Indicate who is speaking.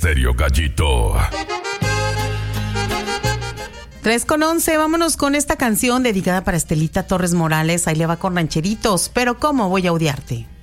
Speaker 1: Estéreo Gallito.
Speaker 2: 3:11, vámonos con esta canción dedicada para Estelita Torres Morales. Ahí le va con rancheritos, pero ¿cómo voy a odiarte?